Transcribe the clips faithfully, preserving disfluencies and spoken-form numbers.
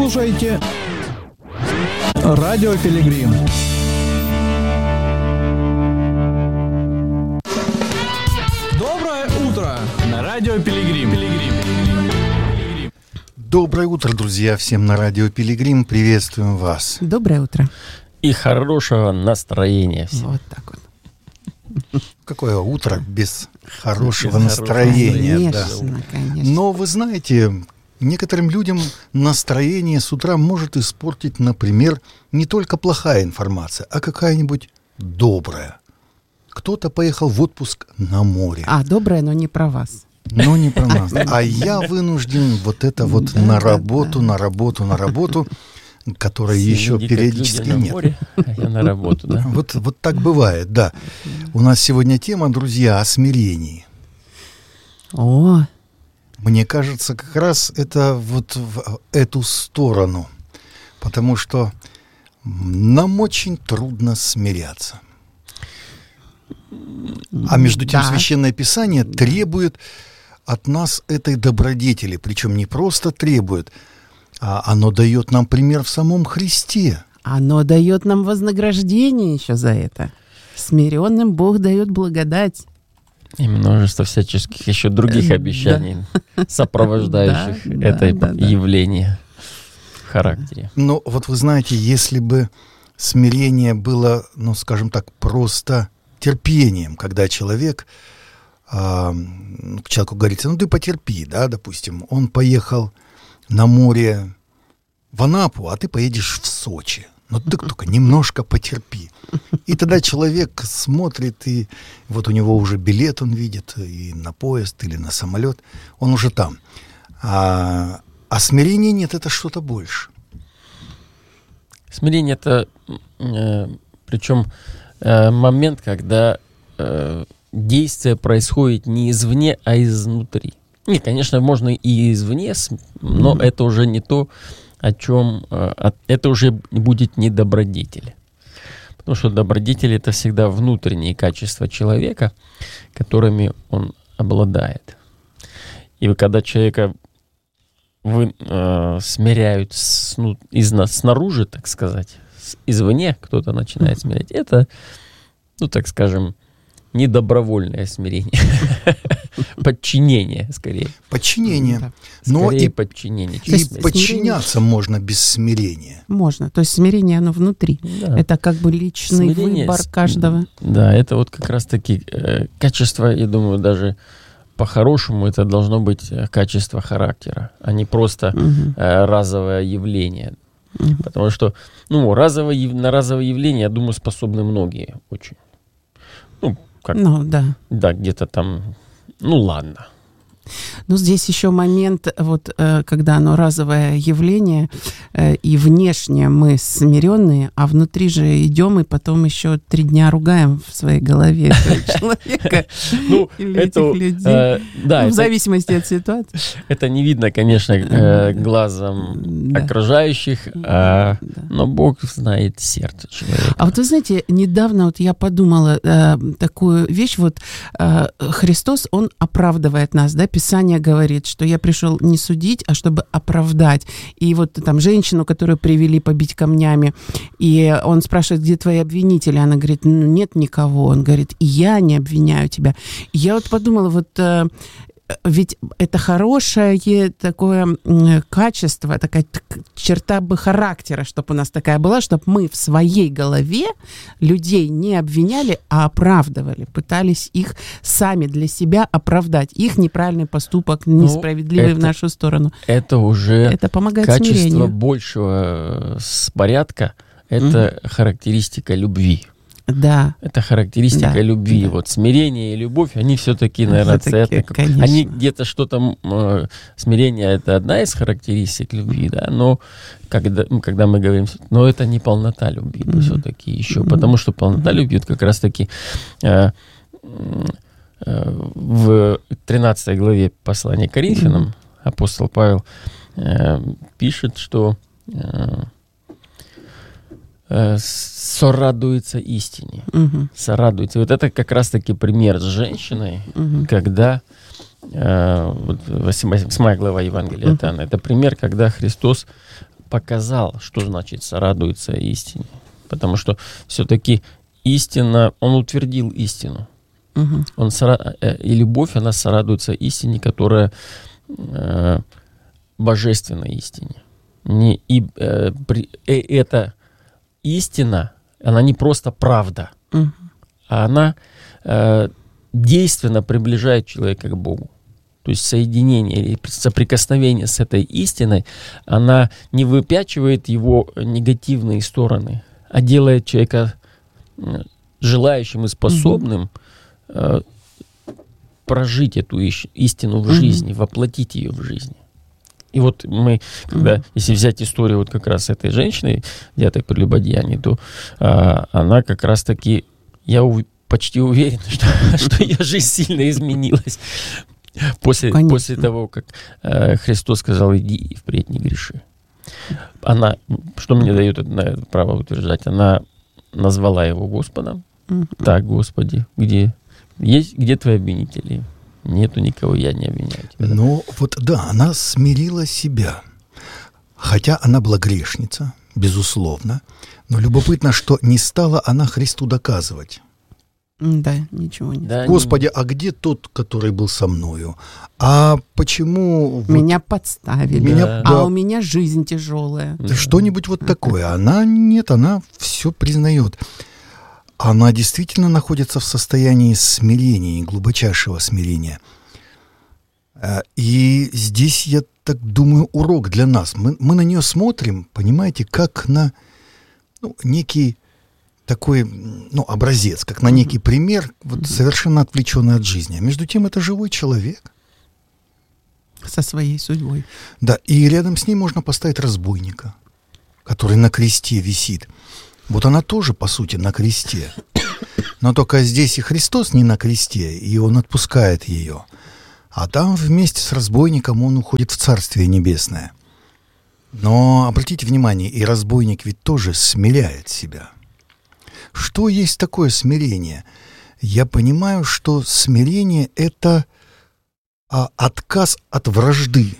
слушаете Радио Пилигрим. Доброе утро на Радио Пилигрим. Пилигрим. Доброе утро, друзья, всем на Радио Пилигрим. Приветствуем вас. Доброе утро. И хорошего настроения всем. Вот так вот. Какое утро без хорошего Без настроения. Конечно, да. конечно. Но вы знаете, некоторым людям настроение с утра может испортить, например, не только плохая информация, а какая-нибудь добрая. Кто-то поехал в отпуск на море. А, доброе, но не про вас. Но не про нас. А я вынужден вот это вот на работу, на работу, на работу, которой еще периодически нет. А я на работу, да? Вот, вот так бывает, да. У нас сегодня тема, друзья, о смирении. О, Мне кажется, как раз это вот в эту сторону. Потому что нам очень трудно смиряться. А между тем да. Священное Писание требует от нас этой добродетели. Причем не просто требует, а оно дает нам пример в самом Христе. Оно дает нам вознаграждение еще за это. Смиренным Бог дает благодать. И множество всяческих еще других Да. обещаний, сопровождающих Да, это да, да. явление в характере. Но вот вы знаете, если бы смирение было, ну, скажем так, просто терпением, когда человек, э, к человеку говорится, ну, ты потерпи, да, допустим, он поехал на море в Анапу, а ты поедешь в Сочи. Ну, ты только немножко потерпи. И тогда человек смотрит, и вот у него уже билет он видит, и на поезд, или на самолет, он уже там. А, а смирения нет, это что-то больше. Смирение — это э, причем э, момент, когда э, действие происходит не извне, а изнутри. Не, конечно, можно и извне, но mm-hmm. это уже не то, о чем... Э, это уже будет не добродетель. Потому что добродетель — это всегда внутренние качества человека, которыми он обладает. И когда человека вы, э, смиряют с, ну, из, снаружи, так сказать, с, извне кто-то начинает смирять, это, ну, так скажем, недобровольное смирение. Подчинение, скорее. Подчинение. Да. Но Скорее и, подчинение. и Честно. подчиняться можно без смирения. Можно. То есть смирение, оно внутри. Да. Это как бы личный Смирение выбор с- каждого. Да, это вот как раз-таки э, качество, я думаю, даже по-хорошему это должно быть э, качество характера, а не просто Мгм. э, разовое явление. Мгм. Потому что, ну, разовое, яв- на разовое явление, я думаю, способны многие очень. Ну, как, Ну, да. да, где-то там, ну, ладно. Ну, здесь еще момент, вот, э, когда оно разовое явление, э, и внешне мы смиренные, а внутри же идем и потом еще три дня ругаем в своей голове этого человека Ну, или это, этих людей. э, да, Ну, в это, зависимости от ситуации. это не видно, конечно, э, глазом Да. окружающих, а, Да. но Бог знает сердце человека. А вот вы знаете, недавно вот я подумала э, такую вещь, вот э, Христос, Он оправдывает нас, да, Писание говорит, что я пришел не судить, а чтобы оправдать. И вот там женщину, которую привели побить камнями, и он спрашивает, где твои обвинители? Она говорит, ну, нет никого. Он говорит, и я не обвиняю тебя. И я вот подумала, вот э, ведь это хорошее такое м, качество, такая т- черта бы характера, чтобы у нас такая была, чтобы мы в своей голове людей не обвиняли, а оправдывали, пытались их сами для себя оправдать, их неправильный поступок, несправедливый это- в нашу сторону. Это уже Это помогает качество смирению. большего э, порядка, это характеристика любви. Да. Это характеристика Да, любви. да. Вот смирение и любовь, они все-таки, наверное, Всё-таки, цветны. конечно. Они где-то что-то... э, смирение — это одна из характеристик любви, да, но когда, ну, когда мы говорим... Но это не полнота любви, Мгм. все-таки еще. Мгм. Потому что полнота любви — это как раз-таки... э, э, в тринадцатой главе послания к Коринфянам апостол Павел э, пишет, что... э, э, сорадуется истине. Мгм. Сорадуется. Вот это как раз-таки пример с женщиной, Мгм. когда э, вот восьмая глава Евангелия Мгм. от Иоанна, это пример, когда Христос показал, что значит сорадуется истине. Потому что все-таки истина, он утвердил истину. Угу. Он сора... И любовь, она сорадуется истине, которая э, божественной истине. Не... И э, при... э, эта истина, она не просто правда, Угу. а она э, действенно приближает человека к Богу. То есть соединение или соприкосновение с этой истиной, она не выпячивает его негативные стороны, а делает человека желающим и способным э, прожить эту истину в жизни, воплотить ее в жизни. И вот мы, когда, mm-hmm. если взять историю вот как раз этой женщины, взятой прелюбодеянии, то а, она как раз-таки, я ув- почти уверен, что, что ее жизнь сильно изменилась после, после того, как а, Христос сказал: иди и впредь не греши. Она, что мне дает это право утверждать, она назвала его Господом. Mm-hmm. Так, Господи, где, есть, где твои обвинители? Нету никого, я не обвиняю тебя. Да? Ну, вот да, она смирила себя. Хотя она была грешница, безусловно. Но любопытно, что не стала она Христу доказывать. Да, ничего не. Да, Господи, а где тот, который был со мною? А почему... Меня вот подставили. Меня, да. А да, у меня жизнь тяжелая. да, что-нибудь вот такое. Она нет, она все признает. Она действительно находится в состоянии смирения, глубочайшего смирения. И здесь, я так думаю, урок для нас. Мы, мы на нее смотрим, понимаете, как на ну, некий такой ну, образец, как на некий пример, вот, совершенно отвлеченный от жизни. А между тем, это живой человек. Со своей судьбой. Да, и рядом с ней можно поставить разбойника, который на кресте висит. Вот она тоже, по сути, на кресте. Но только здесь и Христос не на кресте, и Он отпускает ее. А там вместе с разбойником он уходит в Царствие Небесное. Но обратите внимание, и разбойник ведь тоже смиряет себя. Что есть такое смирение? Я понимаю, что смирение — это а, отказ от вражды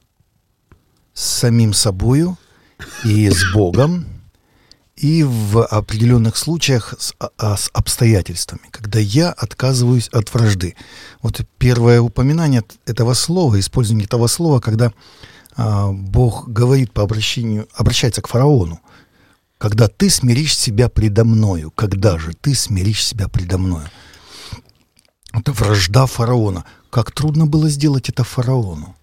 с самим собою и с Богом, и в определенных случаях с, а, с обстоятельствами, когда я отказываюсь от вражды. Вот первое упоминание этого слова, использование этого слова, когда а, Бог говорит по обращению, обращается к фараону: когда ты смиришь себя предо мною, когда же ты смиришь себя предо мною? Это вражда фараона. Как трудно было сделать это фараону.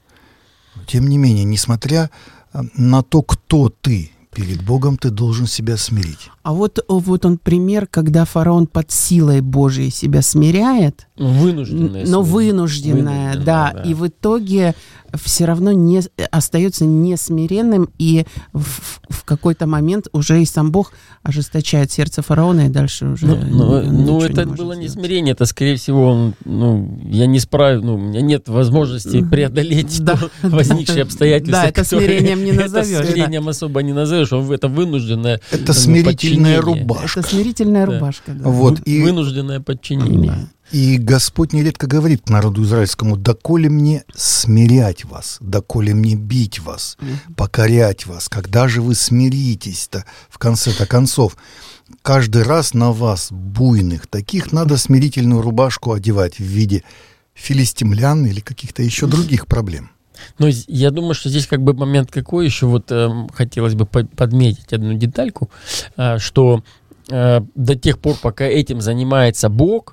Тем не менее, несмотря на то, кто ты, перед Богом ты должен себя смирить. А вот, вот он пример, когда фараон под силой Божией себя смиряет, Вынужденное. но вынужденное, да, да. И в итоге все равно не, остается несмиренным, и в, в какой-то момент уже и сам Бог ожесточает сердце фараона, и дальше уже... Ну, ну, ну это не было не сделать. смирение, это, скорее всего, он, ну, я не справлюсь, ну, у меня нет возможности преодолеть Да, то возникшие обстоятельства. Да, это которые- смирением не назовешь. Это смирением особо не назовешь, он это вынужденное Это ну, смирительная подчинение. рубашка. Это смирительная Да. рубашка, да. Вот, и, Вынужденное подчинение. Да. и Господь нередко говорит к народу израильскому: «Доколе мне смирять вас, доколе мне бить вас, покорять вас, когда же вы смиритесь-то в конце-то концов? Каждый раз на вас, буйных таких, надо смирительную рубашку одевать в виде филистимлян или каких-то еще других проблем». Но я думаю, что здесь как бы момент какой еще, вот э, хотелось бы по- подметить одну детальку, э, что э, до тех пор, пока этим занимается Бог,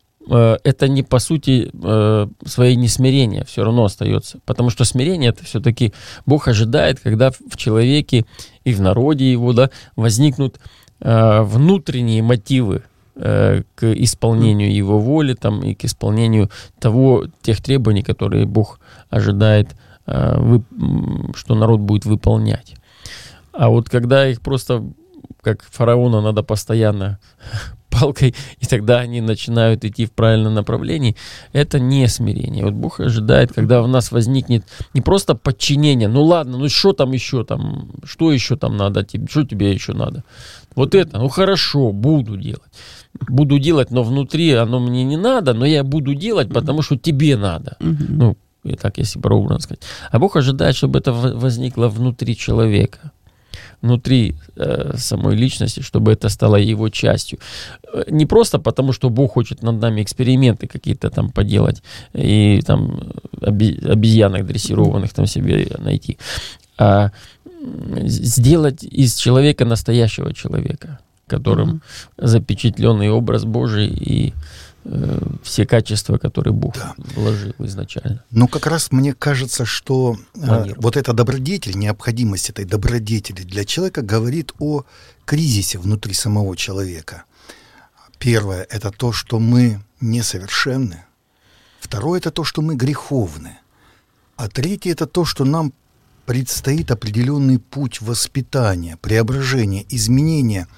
э, это не по сути э, своей несмирение все равно остается. Потому что смирение — это все-таки Бог ожидает, когда в человеке и в народе его, да, возникнут э, внутренние мотивы э, к исполнению его воли там, и к исполнению того, тех требований, которые Бог ожидает, э, вы, что народ будет выполнять. А вот когда их просто, как фараона, надо постоянно палкой, и тогда они начинают идти в правильном направлении, это не смирение. Вот Бог ожидает, когда у нас возникнет не просто подчинение, ну ладно, ну что там еще там, что еще там надо тебе, что тебе еще надо? Вот это, ну хорошо, буду делать. Буду делать, но внутри оно мне не надо, но я буду делать, потому что тебе надо. Ну, и так, если прообразно сказать. А Бог ожидает, чтобы это возникло внутри человека. внутри э, самой личности, чтобы это стало его частью. Не просто потому, что Бог хочет над нами эксперименты какие-то там поделать и там обезьянок дрессированных там себе найти, а сделать из человека настоящего человека, которым mm-hmm. запечатленный образ Божий и э, все качества, которые Бог да. вложил изначально. Но как раз мне кажется, что э, вот эта добродетель, необходимость этой добродетели для человека говорит о кризисе внутри самого человека. Первое – это то, что мы несовершенны. Второе – это то, что мы греховны. А третье – это то, что нам предстоит определенный путь воспитания, преображения, изменения.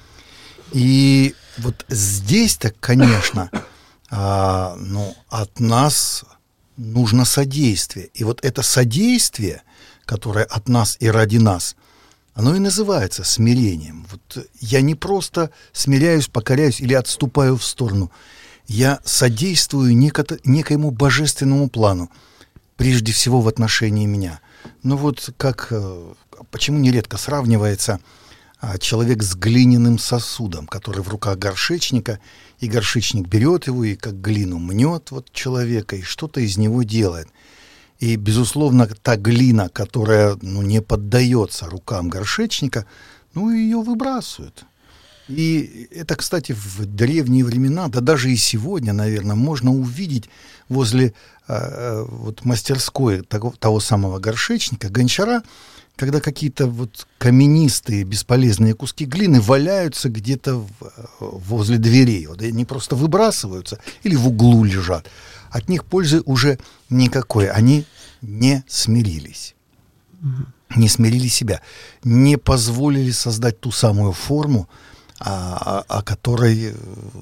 И вот здесь-то, конечно, а, ну, от нас нужно содействие. И вот это содействие, которое от нас и ради нас, оно и называется смирением. Вот я не просто смиряюсь, покоряюсь или отступаю в сторону. Я содействую неко- некоему божественному плану, прежде всего в отношении меня. Ну вот как, почему нередко сравнивается человек с глиняным сосудом, который в руках горшечника, и горшечник берет его и как глину мнет вот человека, и что-то из него делает. И, безусловно, та глина, которая ну, не поддается рукам горшечника, ну, ее выбрасывают. И это, кстати, в древние времена, да даже и сегодня, наверное, можно увидеть возле э, вот, мастерской того, того самого горшечника, гончара, когда какие-то вот каменистые, бесполезные куски глины валяются где-то в, возле дверей. Вот они просто выбрасываются или в углу лежат. От них пользы уже никакой. Они не смирились. Не смирили себя. Не позволили создать ту самую форму, о, о которой,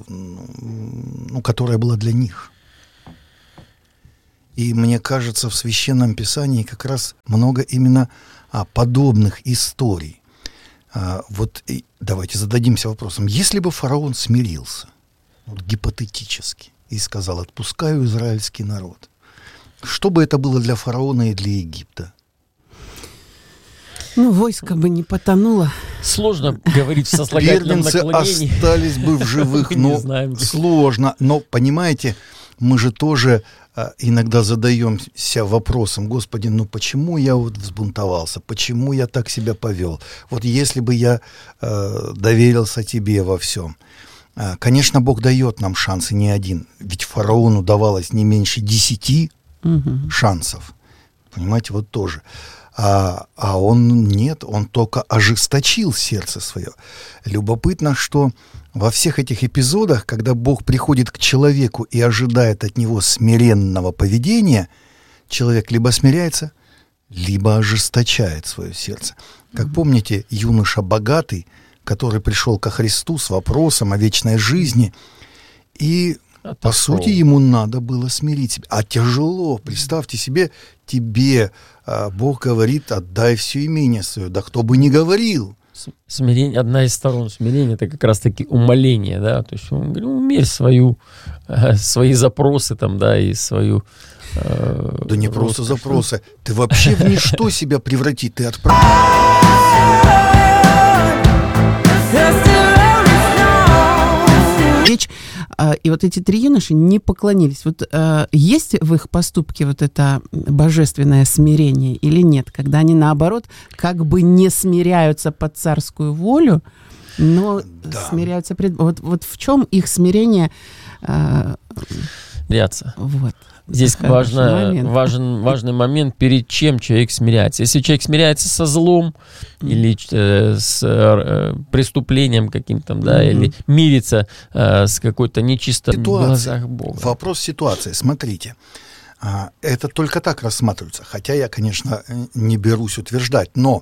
ну, которая была для них. И мне кажется, в Священном Писании как раз много именно а, подобных историй. А, вот и давайте зададимся вопросом. Если бы фараон смирился, вот, гипотетически, и сказал: отпускаю израильский народ, что бы это было для фараона и для Египта? Ну, войско бы не потонуло. Сложно говорить в сослагательном наклонении. Первенцы остались бы в живых, но сложно. Но, понимаете, мы же тоже а, иногда задаемся вопросом: Господи, ну почему я вот взбунтовался, почему я так себя повел? Вот если бы я а, доверился Тебе во всем. А, конечно, Бог дает нам шансы не один. Ведь фараону давалось не меньше десяти угу. шансов. Понимаете, вот тоже. А, а он нет, он только ожесточил сердце свое. Любопытно, что во всех этих эпизодах, когда Бог приходит к человеку и ожидает от него смиренного поведения, человек либо смиряется, либо ожесточает свое сердце. Как помните, юноша богатый, который пришел ко Христу с вопросом о вечной жизни, и по сути, ему надо было смирить себя. А тяжело. Представьте себе, тебе а, Бог говорит: отдай все имение свое. Да кто бы ни говорил. Смирение, одна из сторон смирения — это как раз-таки умоление, да. То есть он говорит: умерь свою, э, свои запросы там, да, и свою... Э, да не просто запросы. Ты вообще в ничто себя преврати. Ты отправ... Речь, и вот эти три юноши не поклонились. Вот есть в их поступке вот это божественное смирение или нет? Когда они, наоборот, как бы не смиряются под царскую волю, но да. смиряются пред... Вот, вот в чем их смирение? Смиряться. Вот. Здесь важно, важен, важный момент, перед чем человек смиряется. Если человек смиряется со злом mm-hmm. или э, с э, преступлением каким-то, да, mm-hmm. или мирится э, с какой-то нечистотой в глазах Бога. Вопрос ситуации. Смотрите, а, это только так рассматривается. Хотя я, конечно, не берусь утверждать, но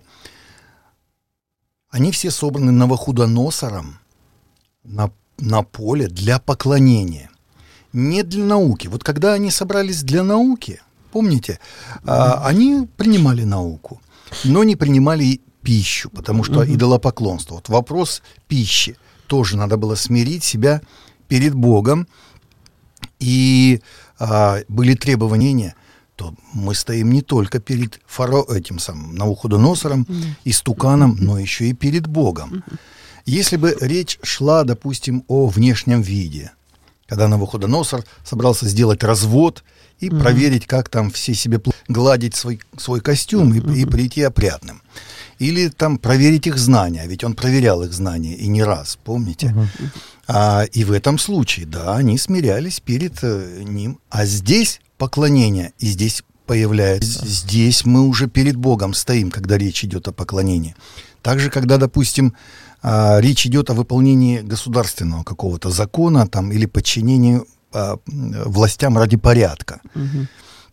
они все собраны Навуходоносором на, на поле для поклонения. Не для науки. Вот когда они собрались для науки, помните, mm-hmm. а, они принимали науку, но не принимали пищу, потому что mm-hmm. идолопоклонство. Вот вопрос пищи. Тоже надо было смирить себя перед Богом. И а, были требования: то мы стоим не только перед фаро... этим самым Навуходоносором, mm-hmm. истуканом, но еще и перед Богом. Mm-hmm. Если бы речь шла, допустим, о внешнем виде, когда Навуходоносор собрался сделать развод и mm-hmm. проверить, как там все себе гладить свой, свой костюм mm-hmm. и, и прийти опрятным. Или там проверить их знания, ведь он проверял их знания и не раз, помните? Uh-huh. А, и в этом случае, да, они смирялись перед э, ним. А здесь поклонение, и здесь появляется, uh-huh. здесь мы уже перед Богом стоим, когда речь идет о поклонении. Также, когда, допустим, э, речь идет о выполнении государственного какого-то закона там, или подчинении э, властям ради порядка. Uh-huh.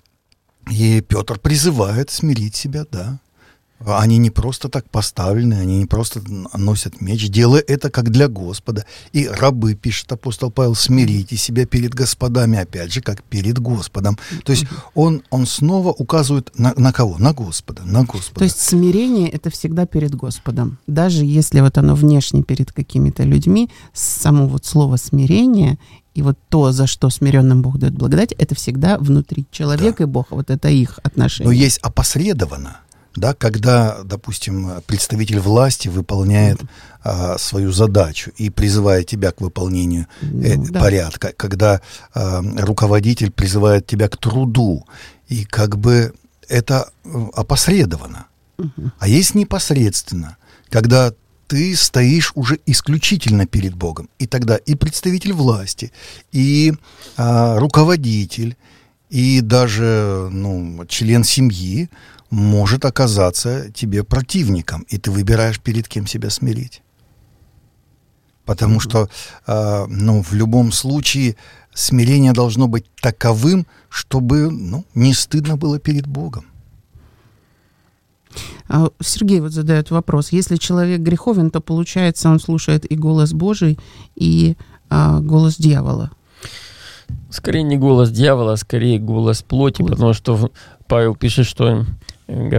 И Петр призывает смирить себя, да. Они не просто так поставлены, они не просто носят меч, делая это как для Господа. И рабы, пишет апостол Павел, смирите себя перед господами, опять же, как перед Господом. То есть он, он снова указывает на, на кого? На Господа, на Господа. То есть смирение — это всегда перед Господом. Даже если вот оно внешне перед какими-то людьми, само вот слово «смирение» и вот то, за что смиренным Бог дает благодать, это всегда внутри человека да. и Бога. Вот это их отношения. Но есть опосредованно. Да, когда, допустим, представитель власти выполняет mm-hmm. а, свою задачу и призывает тебя к выполнению э, mm-hmm. порядка, когда а, руководитель призывает тебя к труду, и как бы это опосредованно. Mm-hmm. А есть непосредственно, когда ты стоишь уже исключительно перед Богом, и тогда и представитель власти, и а, руководитель, и даже ну, член семьи может оказаться тебе противником, и ты выбираешь, перед кем себя смирить. Потому mm-hmm. что э, ну, в любом случае смирение должно быть таковым, чтобы ну, не стыдно было перед Богом. Сергей вот задает вопрос. Если человек греховен, то получается, он слушает и голос Божий, и а, голос дьявола. Скорее не голос дьявола, а скорее голос плоти, Плоть. Потому что Павел пишет, что